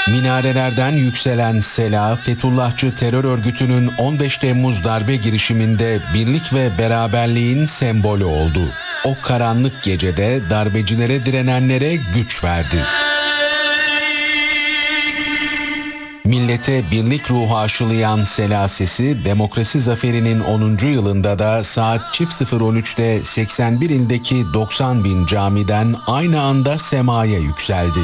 Minarelerden yükselen Sela, Fethullahçı terör örgütünün 15 Temmuz darbe girişiminde birlik ve beraberliğin sembolü oldu. O karanlık gecede darbecilere direnenlere güç verdi. Millete birlik ruhu aşılayan Sela sesi, demokrasi zaferinin 10. yılında da saat 00.13'te 81 ildeki 90 bin camiden aynı anda semaya yükseldi.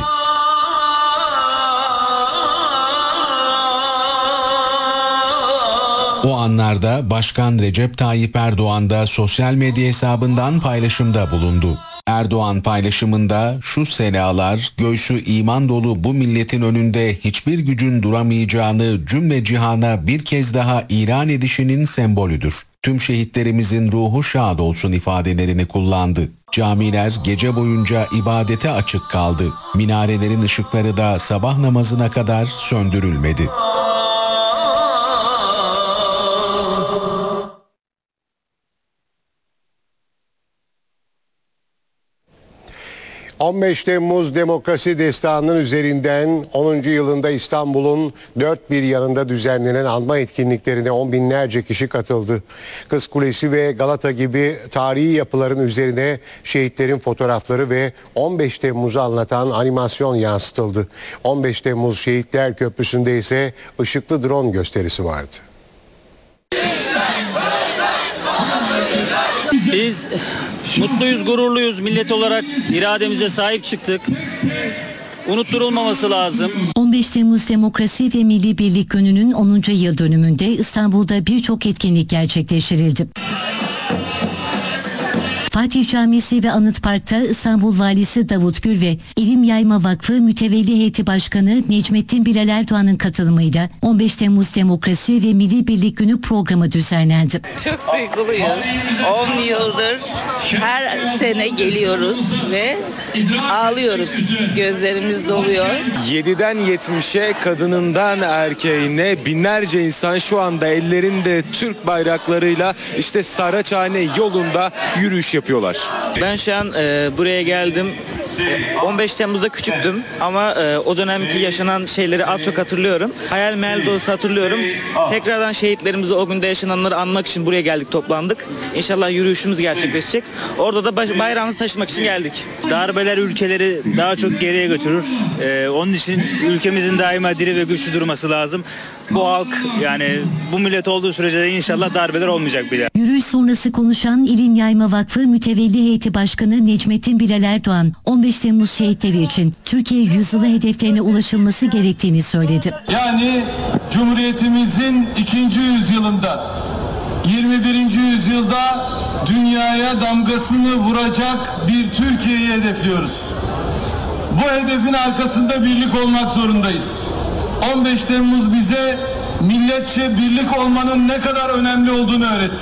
O anlarda Başkan Recep Tayyip Erdoğan da sosyal medya hesabından paylaşımda bulundu. Erdoğan paylaşımında şu selalar göğsü iman dolu bu milletin önünde hiçbir gücün duramayacağını cümle cihana bir kez daha ilan edişinin sembolüdür. Tüm şehitlerimizin ruhu şad olsun ifadelerini kullandı. Camiler gece boyunca ibadete açık kaldı. Minarelerin ışıkları da sabah namazına kadar söndürülmedi. 15 Temmuz demokrasi destanının üzerinden 10. yılında İstanbul'un dört bir yanında düzenlenen anma etkinliklerine on binlerce kişi katıldı. Kız Kulesi ve Galata gibi tarihi yapıların üzerine şehitlerin fotoğrafları ve 15 Temmuz'u anlatan animasyon yansıtıldı. 15 Temmuz Şehitler Köprüsü'nde ise ışıklı drone gösterisi vardı. Biz mutluyuz, gururluyuz. Millet olarak irademize sahip çıktık. Unutturulmaması lazım. 15 Temmuz Demokrasi ve Milli Birlik Günü'nün 10. yıl dönümünde İstanbul'da birçok etkinlik gerçekleştirildi. Fatih Camisi ve Anıt Park'ta İstanbul Valisi Davut Gül ve İlim Yayma Vakfı Mütevelli Heyeti Başkanı Necmettin Bilal Erdoğan'ın katılımıyla 15 Temmuz Demokrasi ve Milli Birlik Günü programı düzenlendi. Çok duyguluyuz. 10 yıldır her sene geliyoruz ve ağlıyoruz. Gözlerimiz doluyor. 7'den 70'e kadınından erkeğine binlerce insan şu anda ellerinde Türk bayraklarıyla işte Saraçhane yolunda yürüyüş yapıyorlar. Ben şu an buraya geldim. 15 Temmuz'da küçüktüm ama o dönemki yaşanan şeyleri az çok hatırlıyorum. Hayal meyal dolusu hatırlıyorum. Tekrardan şehitlerimizi, o günde yaşananları anmak için buraya geldik, toplandık. İnşallah yürüyüşümüz gerçekleşecek. Orada da bayrağımızı taşımak için geldik. Darbeler ülkeleri daha çok geriye götürür. Onun için ülkemizin daima diri ve güçlü durması lazım. Bu halk, yani bu millet olduğu sürece de inşallah darbeler olmayacak bile. Yürüyüş sonrası konuşan İlim Yayma Vakfı Mütevelli Heyeti Başkanı Necmettin Bilal Erdoğan, 15 Temmuz şehitleri için Türkiye yüzyılı hedeflerine ulaşılması gerektiğini söyledi. Yani Cumhuriyetimizin 2. yüzyılında, 21. yüzyılda dünyaya damgasını vuracak bir Türkiye'yi hedefliyoruz. Bu hedefin arkasında birlik olmak zorundayız. 15 Temmuz bize milletçe birlik olmanın ne kadar önemli olduğunu öğretti.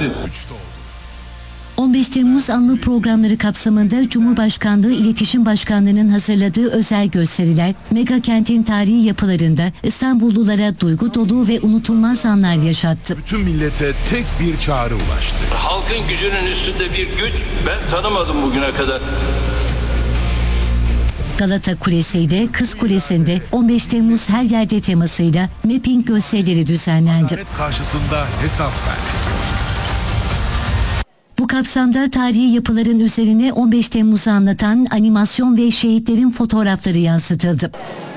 15 Temmuz anma programları kapsamında Cumhurbaşkanlığı İletişim Başkanlığı'nın hazırladığı özel gösteriler, mega kentin tarihi yapılarında İstanbullulara duygu dolu ve unutulmaz anlar yaşattı. Bütün millete tek bir çağrı ulaştı. Halkın gücünün üstünde bir güç ben tanımadım bugüne kadar. Galata Kulesi'yle Kız Kulesi'nde 15 Temmuz her yerde temasıyla mapping gösterileri düzenlendi. Karşısında hesap ver. Bu kapsamda tarihi yapıların üzerine 15 Temmuz'u anlatan animasyon ve şehitlerin fotoğrafları yansıtıldı.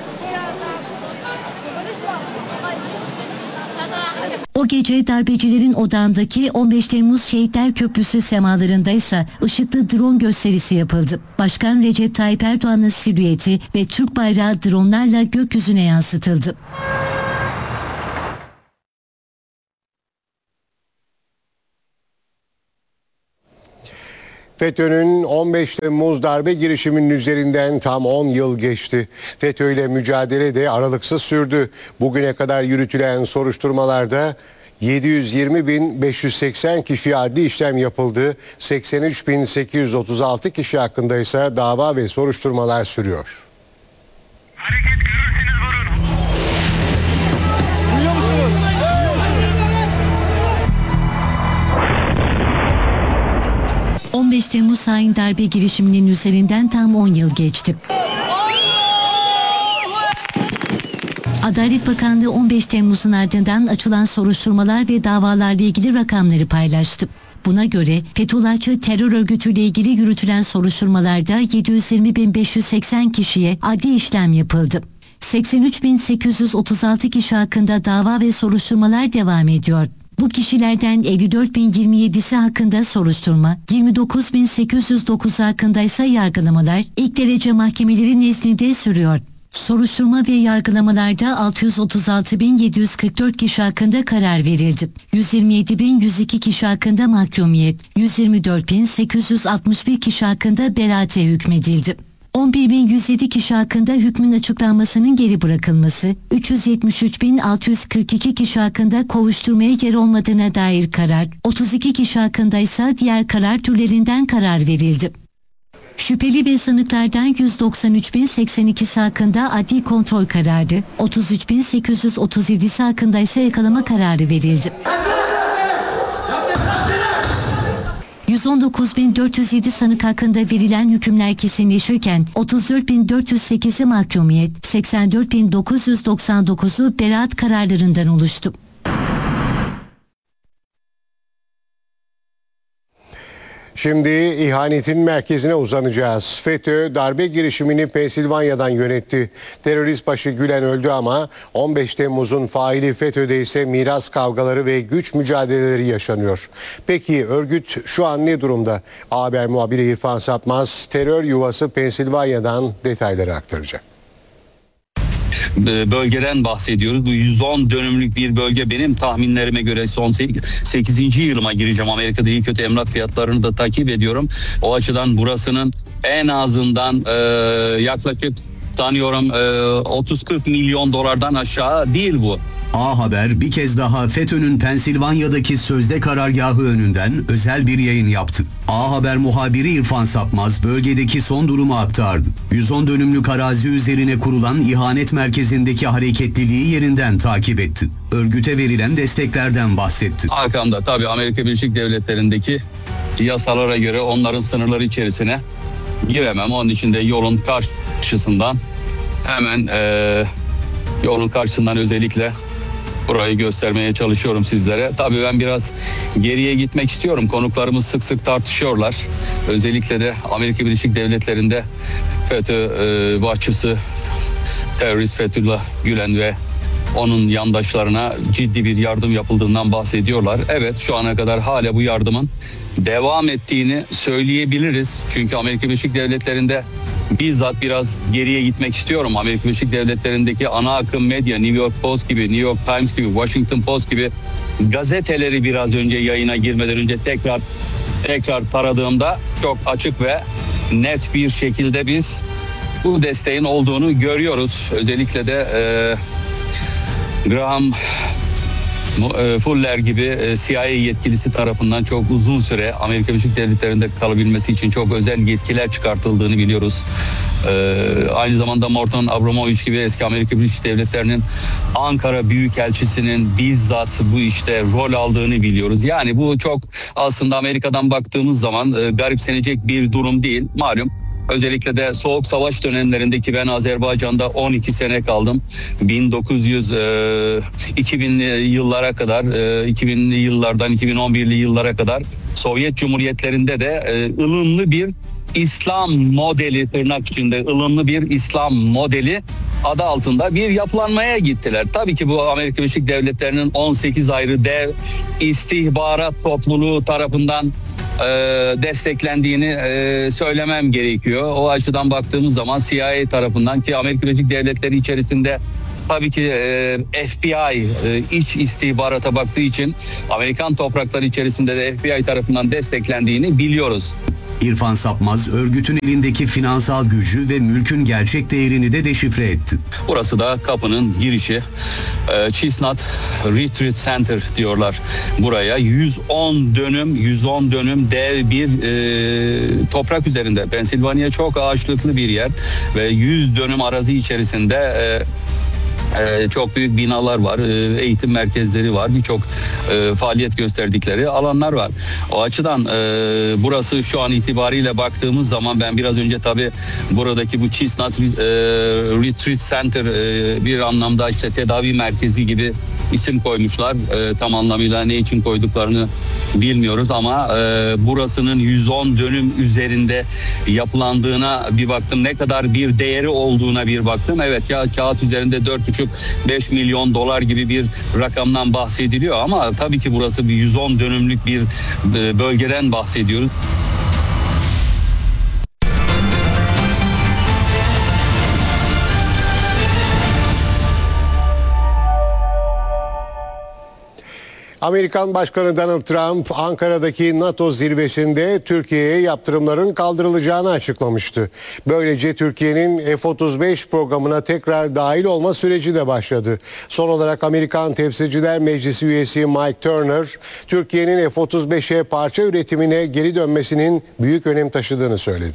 O gece darbecilerin odağındaki 15 Temmuz Şehitler Köprüsü semalarında ise ışıklı drone gösterisi yapıldı. Başkan Recep Tayyip Erdoğan'ın silüeti ve Türk bayrağı dronlarla gökyüzüne yansıtıldı. FETÖ'nün 15 Temmuz darbe girişiminin üzerinden tam 10 yıl geçti. FETÖ ile mücadele de aralıksız sürdü. Bugüne kadar yürütülen soruşturmalarda 720.580 kişiye adli işlem yapıldı. 83.836 kişi hakkında ise dava ve soruşturmalar sürüyor. Hareket görürseniz vurun. Duyuyor musunuz? 15 Temmuz hain darbe girişiminin üzerinden tam 10 yıl geçti. Adalet Bakanlığı 15 Temmuz'un ardından açılan soruşturmalar ve davalarla ilgili rakamları paylaştı. Buna göre Fethullahçı terör örgütüyle ilgili yürütülen soruşturmalarda 720.580 kişiye adli işlem yapıldı. 83.836 kişi hakkında dava ve soruşturmalar devam ediyor. Bu kişilerden 54.027'si hakkında soruşturma, 29.809 hakkında ise yargılamalar ilk derece mahkemeleri nezdinde sürüyor. Soruşturma ve yargılamalarda 636.744 kişi hakkında karar verildi. 127.102 kişi hakkında mahkumiyet, 124.861 kişi hakkında beraate hükmedildi. 11.107 kişi hakkında hükmün açıklanmasının geri bırakılması, 373.642 kişi hakkında kovuşturmaya yer olmadığına dair karar, 32 kişi hakkında ise diğer karar türlerinden karar verildi. Şüpheli ve sanıklardan 193.082'si hakkında adli kontrol kararı, 33.837'si hakkında ise yakalama kararı verildi. 119.407 sanık hakkında verilen hükümler kesinleşirken 34.408'i mahkumiyet, 84.999'u beraat kararlarından oluştu. Şimdi ihanetin merkezine uzanacağız. FETÖ darbe girişimini Pensilvanya'dan yönetti. Terörist başı Gülen öldü ama 15 Temmuz'un faili FETÖ'de ise miras kavgaları ve güç mücadeleleri yaşanıyor. Peki örgüt şu an ne durumda? Haber muhabiri İrfan Sapmaz terör yuvası Pensilvanya'dan detayları aktaracak. Bölgeden bahsediyoruz. Bu 110 dönümlük bir bölge. Benim tahminlerime göre son 8. yılıma gireceğim. Amerika'da iyi kötü emlak fiyatlarını da takip ediyorum. O açıdan burasının en azından yaklaşık sanıyorum 30-40 milyon dolardan aşağı değil bu. A Haber bir kez daha FETÖ'nün Pensilvanya'daki sözde karargahı önünden özel bir yayın yaptı. A Haber muhabiri İrfan Sapmaz bölgedeki son durumu aktardı. 110 dönümlük arazi üzerine kurulan ihanet merkezindeki hareketliliği yerinden takip etti. Örgüte verilen desteklerden bahsetti. Arkamda tabii Amerika Birleşik Devletleri'ndeki yasalara göre onların sınırları içerisine giremem. Onun için de yolun karşısından hemen yolun karşısından özellikle burayı göstermeye çalışıyorum sizlere. Tabii ben biraz geriye gitmek istiyorum. Konuklarımız sık sık tartışıyorlar. Özellikle de Amerika Birleşik Devletleri'nde FETÖ başçısı terörist Fethullah Gülen ve onun yandaşlarına ciddi bir yardım yapıldığından bahsediyorlar. Evet, şu ana kadar hala bu yardımın devam ettiğini söyleyebiliriz. Çünkü Amerika Birleşik Devletleri'nde bizzat biraz geriye gitmek istiyorum. Amerika Birleşik Devletleri'ndeki ana akım medya, New York Post gibi, New York Times gibi, Washington Post gibi gazeteleri biraz önce yayına girmeden önce tekrar taradığımda çok açık ve net bir şekilde biz bu desteğin olduğunu görüyoruz. Özellikle de Graham Fuller gibi CIA yetkilisi tarafından çok uzun süre Amerika Birleşik Devletleri'nde kalabilmesi için çok özel yetkiler çıkartıldığını biliyoruz. Aynı zamanda Morton Abramovich gibi eski Amerika Birleşik Devletleri'nin Ankara Büyükelçisi'nin bizzat bu işte rol aldığını biliyoruz. Yani bu çok aslında Amerika'dan baktığımız zaman garipsenecek bir durum değil. Malum. Özellikle de Soğuk Savaş dönemlerindeki ben Azerbaycan'da 12 sene kaldım. 2000'li yıllara kadar, 2000'li yıllardan 2011'li yıllara kadar Sovyet Cumhuriyetlerinde de ılımlı bir İslam modeli, tırnak içinde ılımlı bir İslam modeli adı altında bir yapılanmaya gittiler. Tabii ki bu Amerika Birleşik Devletleri'nin 18 ayrı dev istihbarat topluluğu tarafından desteklendiğini söylemem gerekiyor. O açıdan baktığımız zaman CIA tarafından ki Amerika Birleşik Devletleri içerisinde tabii ki FBI iç istihbarata baktığı için Amerikan toprakları içerisinde de FBI tarafından desteklendiğini biliyoruz. İrfan Sapmaz örgütün elindeki finansal gücü ve mülkün gerçek değerini de deşifre etti. Burası da kapının girişi. Chestnut Retreat Center diyorlar buraya. 110 dönüm dev bir toprak üzerinde. Pensilvanya çok ağaçlıklı bir yer ve 100 dönüm arazi içerisinde Çok büyük binalar var, eğitim merkezleri var, birçok faaliyet gösterdikleri alanlar var. O açıdan burası şu an itibariyle baktığımız zaman, ben biraz önce tabii buradaki bu Chestnut Retreat Center bir anlamda işte tedavi merkezi gibi isim koymuşlar. Tam anlamıyla ne için koyduklarını bilmiyoruz ama burasının 110 dönüm üzerinde yapılandığına bir baktım. Ne kadar bir değeri olduğuna bir baktım. Evet ya, kağıt üzerinde 4,5-5 milyon dolar gibi bir rakamdan bahsediliyor ama tabii ki burası bir 110 dönümlük bir bölgeden bahsediyoruz. Amerikan Başkanı Donald Trump, Ankara'daki NATO zirvesinde Türkiye'ye yaptırımların kaldırılacağını açıklamıştı. Böylece Türkiye'nin F-35 programına tekrar dahil olma süreci de başladı. Son olarak Amerikan Temsilciler Meclisi üyesi Mike Turner, Türkiye'nin F-35'e parça üretimine geri dönmesinin büyük önem taşıdığını söyledi.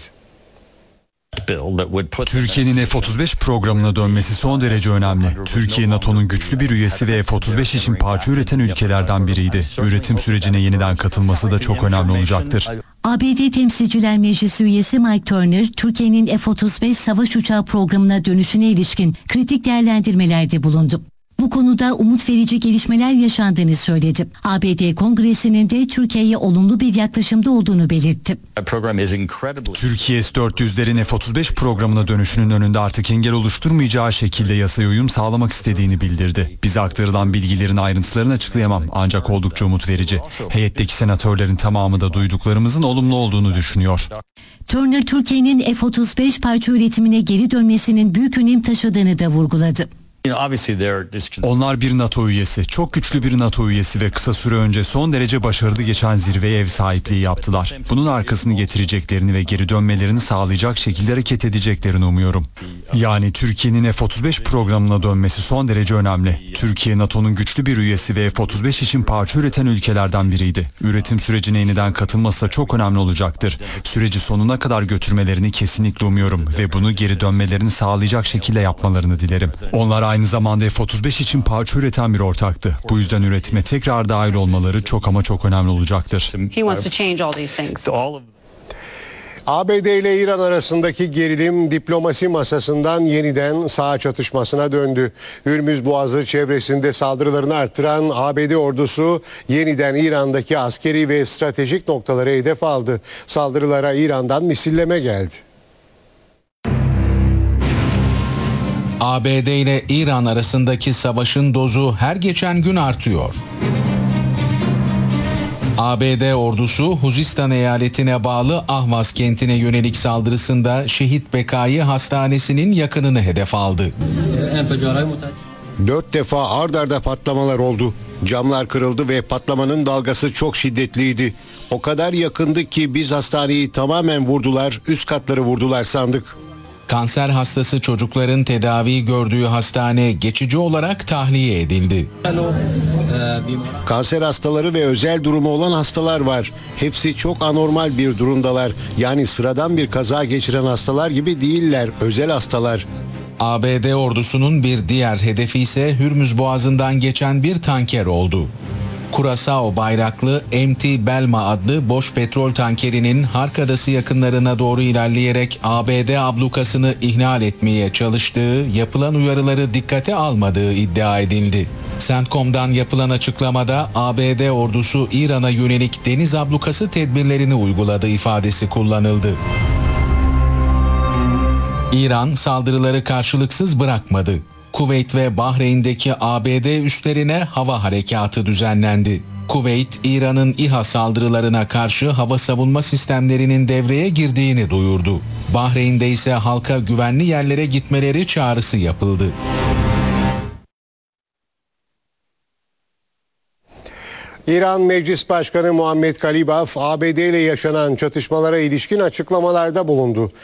Türkiye'nin F-35 programına dönmesi son derece önemli. Türkiye, NATO'nun güçlü bir üyesi ve F-35 için parça üreten ülkelerden biriydi. Üretim sürecine yeniden katılması da çok önemli olacaktır. ABD Temsilciler Meclisi üyesi Mike Turner, Türkiye'nin F-35 savaş uçağı programına dönüşüne ilişkin kritik değerlendirmelerde bulundu. Bu konuda umut verici gelişmeler yaşandığını söyledi. ABD Kongresi'nin de Türkiye'ye olumlu bir yaklaşımda olduğunu belirtti. Türkiye S-400'lerin F-35 programına dönüşünün önünde artık engel oluşturmayacağı şekilde yasaya uyum sağlamak istediğini bildirdi. Bize aktarılan bilgilerin ayrıntılarını açıklayamam ancak oldukça umut verici. Heyetteki senatörlerin tamamı da duyduklarımızın olumlu olduğunu düşünüyor. Turner, Türkiye'nin F-35 parça üretimine geri dönmesinin büyük önem taşıdığını da vurguladı. Onlar bir NATO üyesi, çok güçlü bir NATO üyesi ve kısa süre önce son derece başarılı geçen zirveye ev sahipliği yaptılar. Bunun arkasını getireceklerini ve geri dönmelerini sağlayacak şekilde hareket edeceklerini umuyorum. Yani Türkiye'nin F-35 programına dönmesi son derece önemli. Türkiye, NATO'nun güçlü bir üyesi ve F-35 için parça üreten ülkelerden biriydi. Üretim sürecine yeniden katılması da çok önemli olacaktır. Süreci sonuna kadar götürmelerini kesinlikle umuyorum ve bunu geri dönmelerini sağlayacak şekilde yapmalarını dilerim. Onlar aynı zamanda F-35 için parça üreten bir ortaktı. Bu yüzden üretime tekrar dahil olmaları çok ama çok önemli olacaktır. ABD ile İran arasındaki gerilim diplomasi masasından yeniden saha çatışmasına döndü. Hürmüz Boğazı çevresinde saldırılarını arttıran ABD ordusu yeniden İran'daki askeri ve stratejik noktaları hedef aldı. Saldırılara İran'dan misilleme geldi. ABD ile İran arasındaki savaşın dozu her geçen gün artıyor. ABD ordusu Huzistan eyaletine bağlı Ahvaz kentine yönelik saldırısında Şehit Bekai Hastanesi'nin yakınını hedef aldı. 4 defa ard arda patlamalar oldu. Camlar kırıldı ve patlamanın dalgası çok şiddetliydi. O kadar yakındı ki biz hastaneyi tamamen vurdular, üst katları vurdular sandık. Kanser hastası çocukların tedavi gördüğü hastane geçici olarak tahliye edildi. Kanser hastaları ve özel durumu olan hastalar var. Hepsi çok anormal bir durumdalar. Yani sıradan bir kaza geçiren hastalar gibi değiller, özel hastalar. ABD ordusunun bir diğer hedefi ise Hürmüz Boğazı'ndan geçen bir tanker oldu. Curaçao bayraklı MT Belma adlı boş petrol tankerinin Hark Adası yakınlarına doğru ilerleyerek ABD ablukasını ihlal etmeye çalıştığı, yapılan uyarıları dikkate almadığı iddia edildi. CENTCOM'dan yapılan açıklamada ABD ordusu İran'a yönelik deniz ablukası tedbirlerini uyguladığı ifadesi kullanıldı. İran saldırıları karşılıksız bırakmadı. Kuveyt ve Bahreyn'deki ABD üslerine hava harekatı düzenlendi. Kuveyt, İran'ın İHA saldırılarına karşı hava savunma sistemlerinin devreye girdiğini duyurdu. Bahreyn'de ise halka güvenli yerlere gitmeleri çağrısı yapıldı. İran Meclis Başkanı Muhammed Galibaf, ABD ile yaşanan çatışmalara ilişkin açıklamalarda bulundu.